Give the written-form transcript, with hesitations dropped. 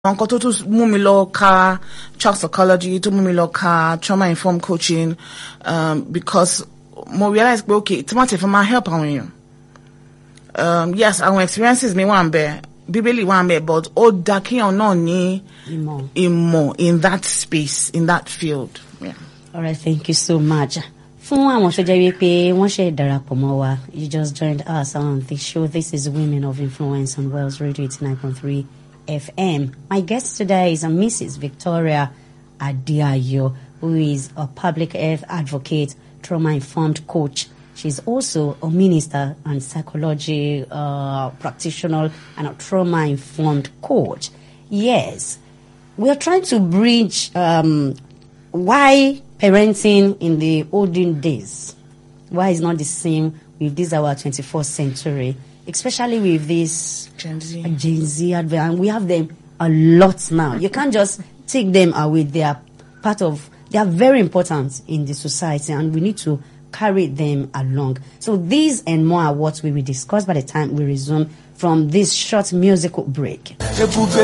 Uncle Totus Mumilo Ka child psychology to Mumilo Ka trauma informed coaching, because more realize okay, it's matter for my help on you. Yes, our experiences may one bear, biblically one bear, but all daki or no ni in that space, in that field. Yeah. All right, thank you so much. You just joined us on the show. This is Women of Influence on Wells Radio 89.3 FM. My guest today is Mrs. Victoria Adiayo, who is a public health advocate, trauma-informed coach. She's also a minister and psychology practitioner and a trauma-informed coach. Yes, we are trying to bridge why parenting in the olden days, why it's not the same with this our 21st century, especially with this Gen Z advert, and we have them a lot now. You can't just take them away. They are very important in the society, and we need to carry them along. So these and more are what we will discuss by the time we resume from this short musical break.